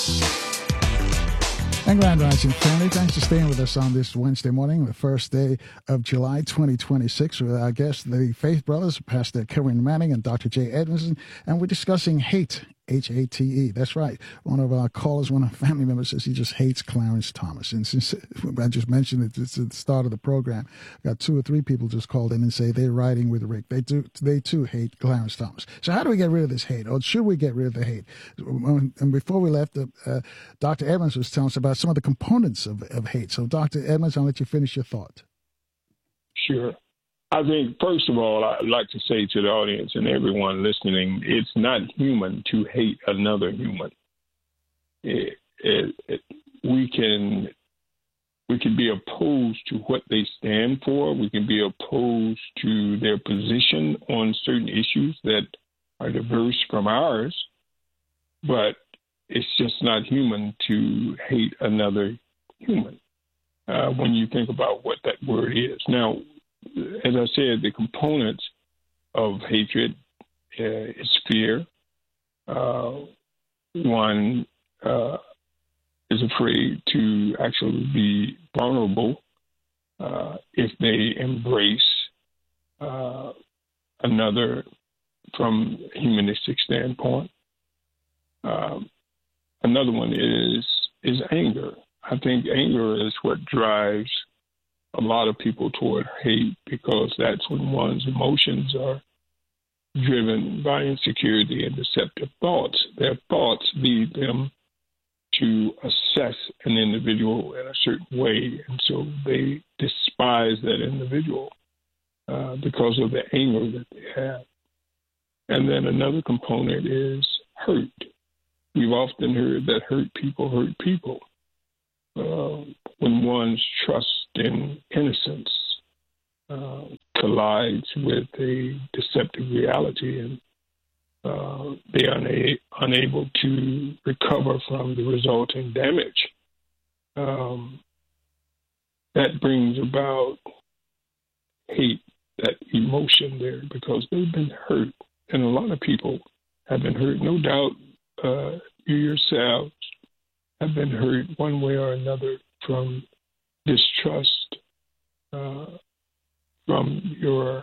And Grand Rising family, thanks for staying with us on this Wednesday morning, the first day of July 2026, with our guests, the Faith Brothers, Pastor Karen Manning and Dr. Jay Edmondson, and we're discussing hate, H-A-T-E. That's right. One of our callers, one of our family members, says he just hates Clarence Thomas. And since I just mentioned it, it's at the start of the program, I got 2 or 3 people just called in and say they're riding with Rick. They too hate Clarence Thomas. So how do we get rid of this hate, or should we get rid of the hate? And before we left, Dr. Edmonds was telling us about some of the components of hate. So, Dr. Edmonds, I'll let you finish your thought. Sure. I think, first of all, I'd like to say to the audience and everyone listening, it's not human to hate another human. We can be opposed to what they stand for. We can be opposed to their position on certain issues that are diverse from ours, but it's just not human to hate another human when you think about what that word is. Now, as I said, the components of hatred is fear. One is afraid to actually be vulnerable if they embrace another from a humanistic standpoint. Another one is anger. I think anger is what drives a lot of people toward hate, because that's when one's emotions are driven by insecurity and deceptive thoughts. Their thoughts lead them to assess an individual in a certain way, and so they despise that individual because of the anger that they have. And then another component is hurt. We've often heard that hurt people hurt people. When one's trust in innocence collides with a deceptive reality, and they are unable to recover from the resulting damage, that brings about hate, that emotion there, because they've been hurt. And a lot of people have been hurt. No doubt you yourselves have been hurt one way or another from distrust, from your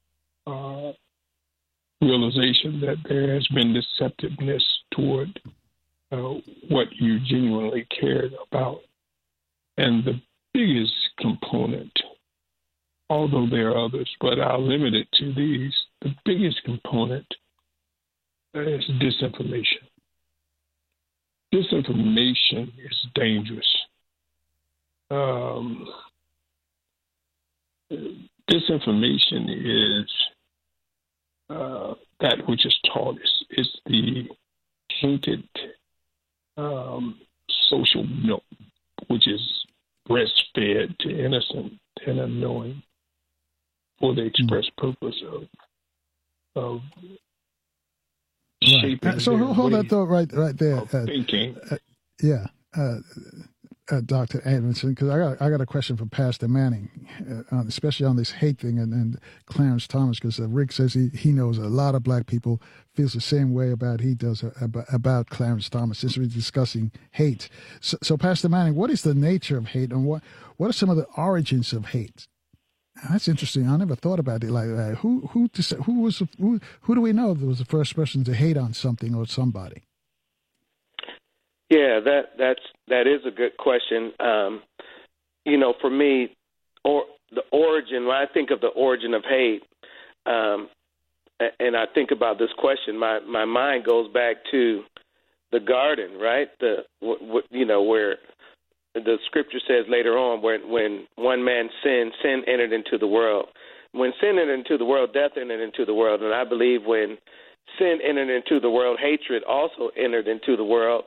realization that there has been deceptiveness toward what you genuinely cared about. And the biggest component, although there are others, but I'll limit it to these, the biggest component is disinformation. Disinformation is dangerous. Disinformation is that which is taught. It's the tainted social milk, which is breastfed to innocent and unknowing for the express purpose of shaping. Right. So hold that thought right there. Thinking. Dr. Edmondson, because I got a question for Pastor Manning, especially on this hate thing and Clarence Thomas, because Rick says he knows a lot of black people feels the same way about Clarence Thomas, since we're discussing hate. So Pastor Manning, what is the nature of hate, and what are some of the origins of hate? That's interesting. I never thought about it like that. Who do we know that was the first person to hate on something or somebody? Yeah, that is a good question. For me, the origin, when I think of the origin of hate, and I think about this question, my mind goes back to the garden, right? Where the scripture says later on, when one man sinned, sin entered into the world. When sin entered into the world, death entered into the world. And I believe when sin entered into the world, hatred also entered into the world.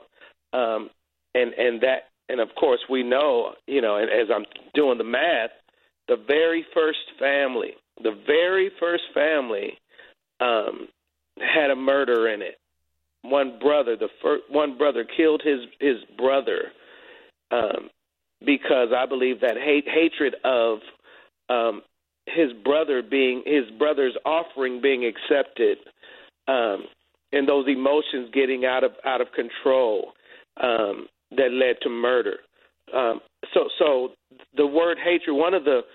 And of course we know, as I'm doing the math, the very first family had a murder in it. One brother killed his brother, because I believe that hatred of his brother's offering being accepted, and those emotions getting out of control. that led to murder. So the word hatred, one of the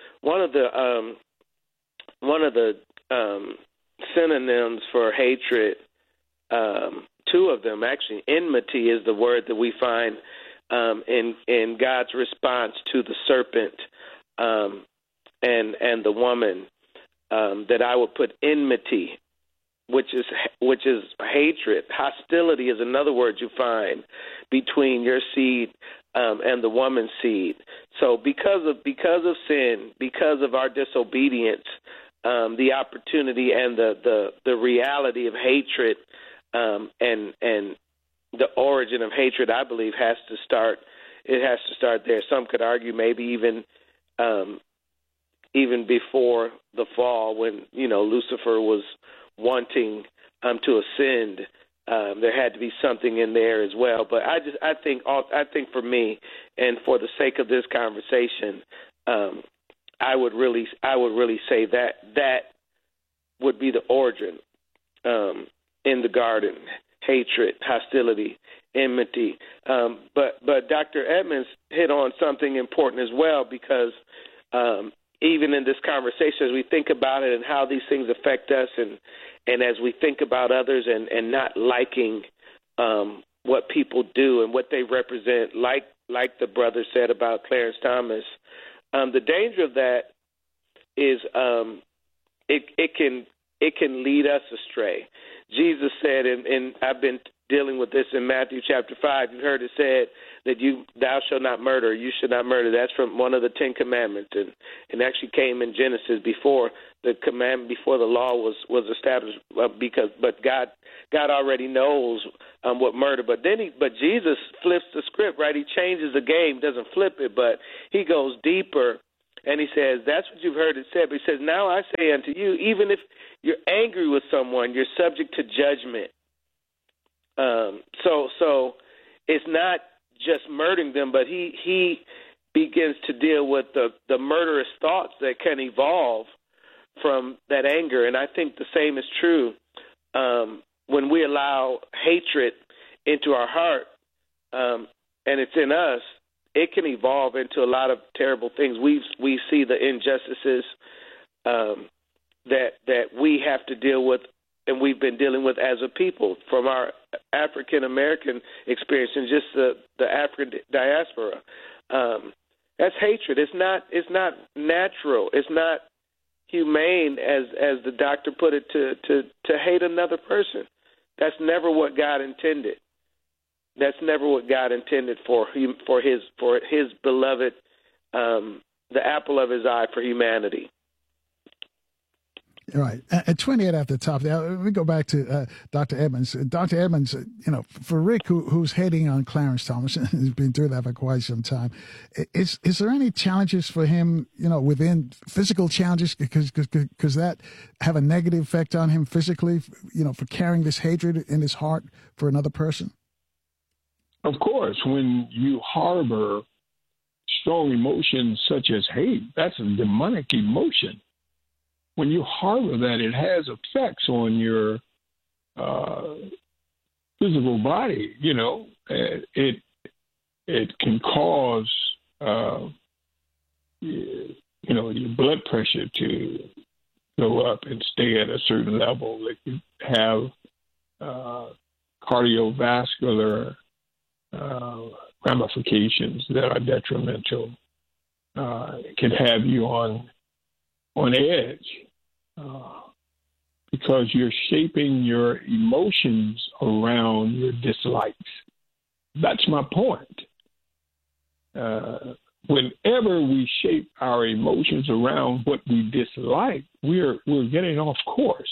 synonyms for hatred, two of them actually. Enmity is the word that we find in God's response to the serpent and the woman, that I would put enmity, which is hatred. Hostility is another word you find between your seed and the woman's seed. So because of sin, because of our disobedience, the opportunity and the reality of hatred and the origin of hatred, I believe, has to start. It has to start there. Some could argue maybe even before the fall, when Lucifer was wanting to ascend, there had to be something in there as well. But I think for me, and for the sake of this conversation, I would really say that would be the origin in the garden: hatred, hostility, enmity. But Dr. Edmonds hit on something important as well, because even in this conversation, as we think about it and how these things affect us, and as we think about others and not liking what people do and what they represent, like the brother said about Clarence Thomas, the danger of that is it can lead us astray. Jesus said, and I've been dealing with this in Matthew chapter 5. You've heard it said that thou shalt not murder, you should not murder. That's from one of the 10 Commandments, and actually came in Genesis before the commandment, before the law was established. But God already knows what murder. But Jesus flips the script, right? He changes the game, doesn't flip it, but he goes deeper. And he says, that's what you've heard it said. But he says, now I say unto you, even if you're angry with someone, you're subject to judgment. So it's not just murdering them, but he begins to deal with the murderous thoughts that can evolve from that anger. And I think the same is true when we allow hatred into our heart, and it's in us. It can evolve into a lot of terrible things. We see the injustices that we have to deal with, and we've been dealing with as a people from our African American experience and just the African diaspora. That's hatred. It's not natural. It's not humane, as the doctor put it, to hate another person. That's never what God intended. That's never what God intended for his beloved, the apple of his eye, for humanity. Right. At 28 at the top, now we go back to Dr. Edmonds. Dr. Edmonds, for Rick, who's hating on Clarence Thomas, and he's been doing that for quite some time, is there any challenges for him, within physical challenges, because that have a negative effect on him physically, for carrying this hatred in his heart for another person? Of course, when you harbor strong emotions such as hate, that's a demonic emotion. When you harbor that, it has effects on your physical body. It can cause your blood pressure to go up and stay at a certain level. It can have cardiovascular ramifications that are detrimental. It can have you on edge because you're shaping your emotions around your dislikes. That's my point. Whenever we shape our emotions around what we dislike, we're getting off course.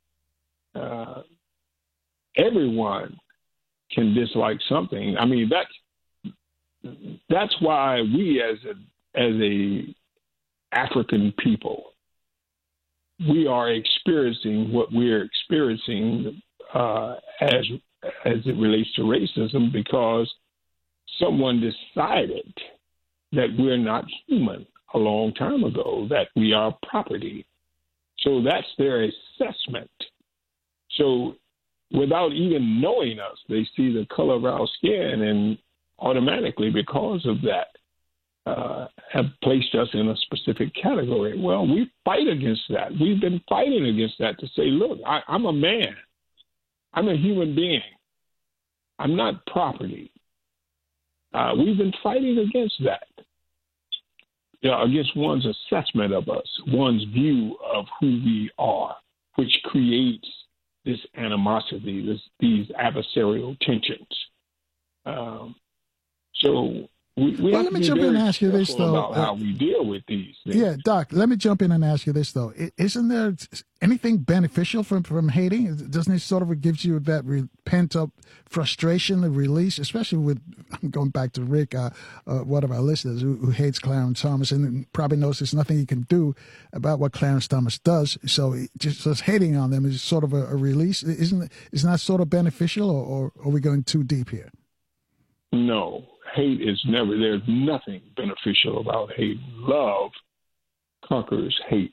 Everyone can dislike something. I mean, that's why we as a African people, we are experiencing what we're experiencing as it relates to racism, because someone decided that we're not human a long time ago, that we are property. So that's their assessment. So without even knowing us. They see the color of our skin and automatically, because of that, have placed us in a specific category. Well, we fight against that. We've been fighting against that to say, look, I'm a man. I'm a human being. I'm not property. We've been fighting against that, against one's assessment of us, one's view of who we are, which creates this animosity, these adversarial tensions. So we have let me jump in and ask you this, though. About how we deal with these things. Yeah, Doc, let me jump in and ask you this, though. Isn't there anything beneficial from hating? Doesn't it sort of gives you that pent-up frustration, the release, especially with, I'm going back to Rick, one of our listeners who hates Clarence Thomas and probably knows there's nothing he can do about what Clarence Thomas does. So just hating on them is sort of a release. Isn't that sort of beneficial, or are we going too deep here? No. Hate is never, there's nothing beneficial about hate. Love conquers hate.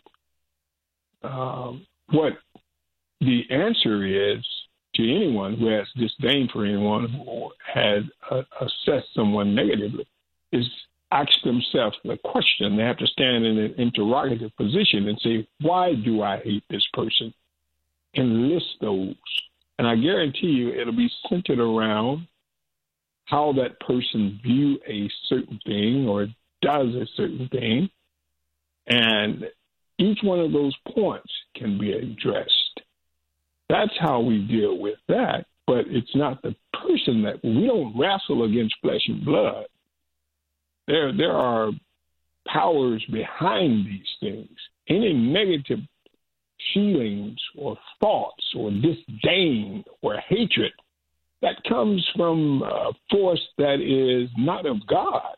What the answer is to anyone who has disdain for anyone who has assessed someone negatively is ask themselves the question. They have to stand in an interrogative position and say, why do I hate this person? And list those. And I guarantee you it'll be centered around how that person view a certain thing or does a certain thing. And each one of those points can be addressed. That's how we deal with that. But it's not the person that we don't wrestle against flesh and blood. There are powers behind these things. Any negative feelings or thoughts or disdain or hatred that comes from a force that is not of God.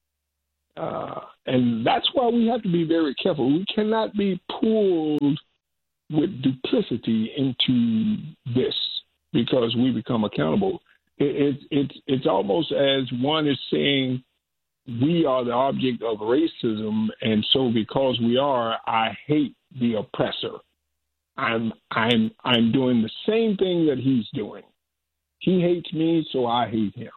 And that's why we have to be very careful. We cannot be pulled with duplicity into this because we become accountable. It's almost as one is saying we are the object of racism, and so because we are, I hate the oppressor. I'm doing the same thing that he's doing. He hates me, so I hate him.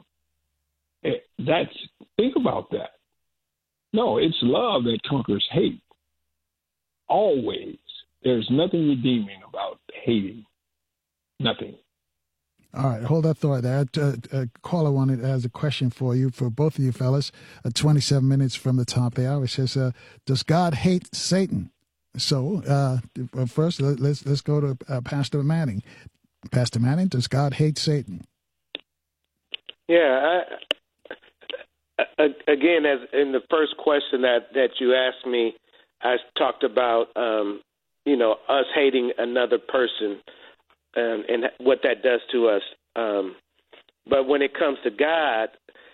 Think about that. No, it's love that conquers hate. Always. There's nothing redeeming about hating. Nothing. All right, hold that thought there. Caller wanted has a question for you, for both of you fellas. 27 minutes from the top of the hour. It says, does God hate Satan? So first, let's go to Pastor Manning. Pastor Manning, does God hate Satan? Yeah. Again, as in the first question that you asked me, I talked about us hating another person and what that does to us. But when it comes to God,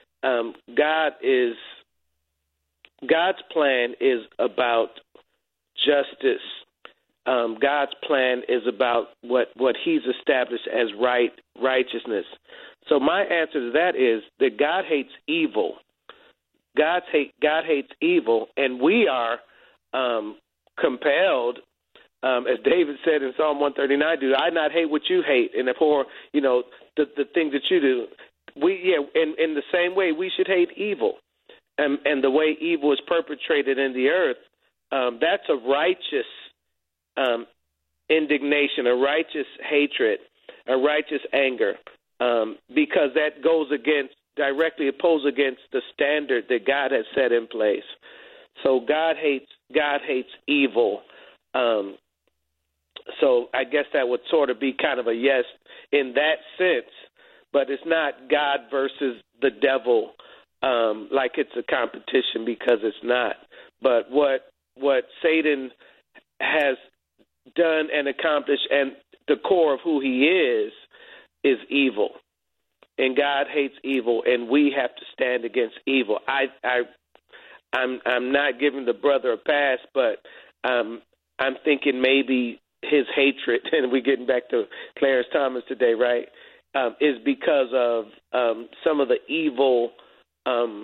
God's plan is about justice. God's plan is about what He's established as righteousness. So my answer to that is that God hates evil. God hates evil, and we are compelled, as David said in Psalm 139, do I not hate what you hate, and abhor, the things that you do. In the same way, we should hate evil, and the way evil is perpetrated in the earth, that's a righteous indignation, a righteous hatred, a righteous anger, because that goes directly opposed against the standard that God has set in place. So God hates evil. So I guess that would sort of be kind of a yes in that sense, but it's not God versus the devil like it's a competition, because it's not. But what Satan has done and accomplished, and the core of who he is evil. And God hates evil, and we have to stand against evil. I'm not giving the brother a pass, but I'm thinking maybe his hatred, and we're getting back to Clarence Thomas today, right, is because of some of the evil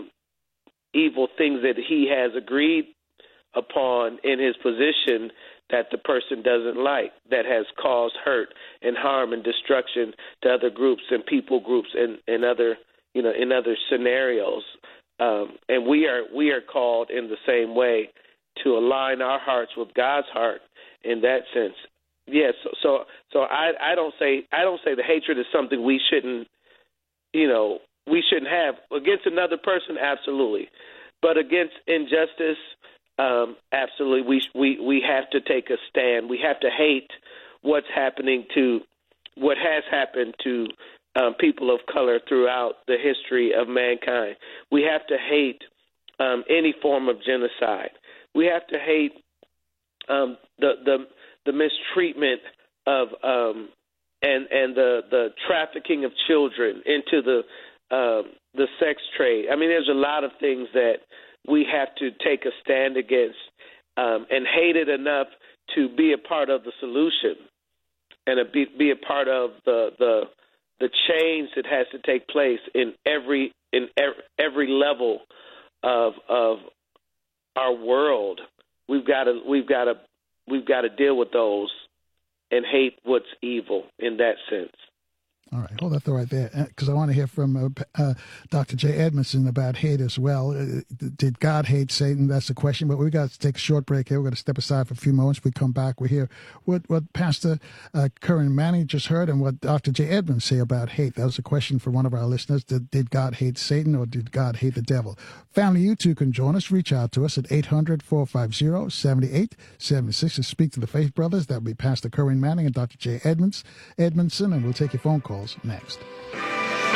things that he has agreed upon in his position that the person doesn't like, that has caused hurt and harm and destruction to other groups and people groups and other, in other scenarios. And we are called in the same way to align our hearts with God's heart in that sense. Yes. So I don't say the hatred is something we shouldn't have against another person. Absolutely. But against injustice, absolutely, we have to take a stand. We have to hate what has happened to people of color throughout the history of mankind. We have to hate any form of genocide. We have to hate the mistreatment of and the trafficking of children into the sex trade. I mean, there's a lot of things that we have to take a stand against and hate it enough to be a part of the solution and be a part of the change that has to take place in every level of our world. We've got to deal with those and hate what's evil in that sense. All right, hold that thought right there, because I want to hear from Dr. J. Edmondson about hate as well. Did God hate Satan? That's the question, but we've got to take a short break here. We're going to step aside for a few moments. We come back, we hear what Pastor Curran Manning just heard and what Dr. J. Edmonds say about hate. That was a question for one of our listeners. Did God hate Satan or did God hate the devil? Family, you too can join us. Reach out to us at 800-450-7876 to speak to the Faith Brothers. That would be Pastor Curran Manning and Dr. J. Edmondson, and we'll take your phone calls next.